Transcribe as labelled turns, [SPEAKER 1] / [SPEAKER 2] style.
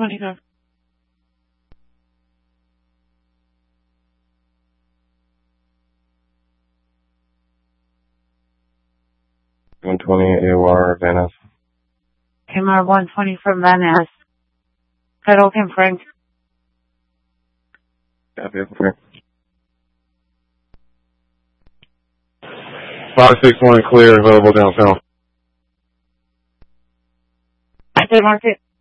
[SPEAKER 1] 125.
[SPEAKER 2] AOR Van Ness.
[SPEAKER 1] MR 120 from Van Ness. Pedal Kim Frank.
[SPEAKER 2] Copy, okay. 561 clear, available down south.
[SPEAKER 1] Market.